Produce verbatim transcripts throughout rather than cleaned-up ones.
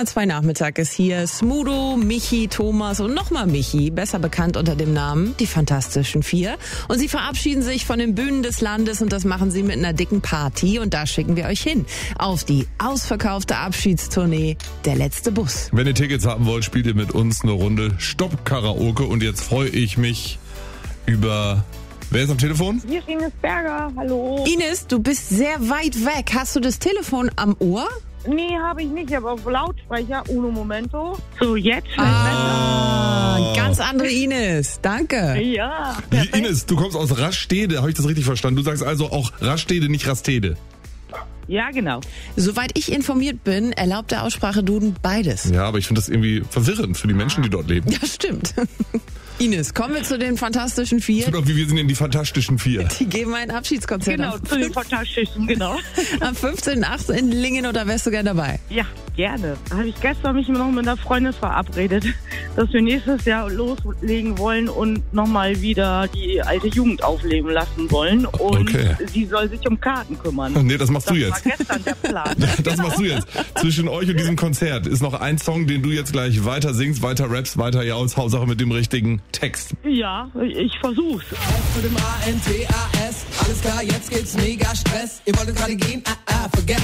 eins zwei Nachmittag ist hier. Smudo, Michi, Thomas und nochmal Michi, besser bekannt unter dem Namen Die Fantastischen Vier. Und sie verabschieden sich von den Bühnen des Landes und das machen sie mit einer dicken Party. Und da schicken wir euch hin auf die ausverkaufte Abschiedstournee Der letzte Bus. Wenn ihr Tickets haben wollt, spielt ihr mit uns eine Runde Stopp-Karaoke. Und jetzt freue ich mich über... Wer ist am Telefon? Hier ist Ines Berger, hallo. Ines, du bist sehr weit weg. Hast du das Telefon am Ohr? Nee, habe ich nicht, aber auf Lautsprecher, uno momento. So, jetzt. Ah, ganz andere Ines. Danke. Ja. Die Ines, du kommst aus Rastede, habe ich das richtig verstanden? Du sagst also auch Rastede, nicht Rastede. Ja, genau. Soweit ich informiert bin, erlaubt der Ausspracheduden beides. Ja, aber ich finde das irgendwie verwirrend für die Menschen, die dort leben. Ja, stimmt. Ines, kommen wir zu den Fantastischen Vier. Genau, wie wir sind in die Fantastischen Vier. Die geben ein Abschiedskonzert. Genau, zu den Fantastischen, genau. Am fünfzehnten achten in Lingen, oder wärst du gern dabei? Ja, gerne. Da habe ich gestern mich noch mit einer Freundin verabredet, dass wir nächstes Jahr loslegen wollen und nochmal wieder die alte Jugend aufleben lassen wollen. Und okay. sie soll sich um Karten kümmern. Nee, das machst das du jetzt. Das war gestern der Plan. Das machst du jetzt. Zwischen euch und diesem Konzert ist noch ein Song, den du jetzt gleich weiter singst, weiter rappst, weiter jaulst, Hauptsache mit dem richtigen Text. Ja, ich versuch's. S für dem A N T A S. Alles klar, jetzt gibt's mega Stress. Ihr wolltet gerade gehen, ah, ah, vergessen.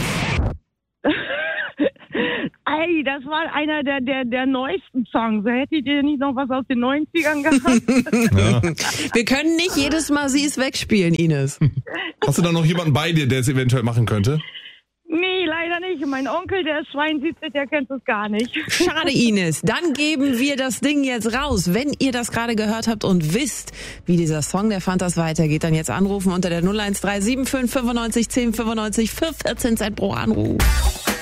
Ey, das war einer der, der, der neuesten Songs. Hättet ihr nicht noch was aus den neunzigern gehabt? Ja. Wir können nicht jedes Mal Sie ist wegspielen, Ines. Hast du da noch jemanden bei dir, der es eventuell machen könnte? Nee, leider nicht. Mein Onkel, der ist zweiundsiebzig, der kennt es gar nicht. Schade, Ines. Dann geben wir das Ding jetzt raus. Wenn ihr das gerade gehört habt und wisst, wie dieser Song der Fantas weitergeht, dann jetzt anrufen unter der null eins drei sieben fünf fünfundneunzig zehn fünfundneunzig für vierzehn Cent pro Anruf.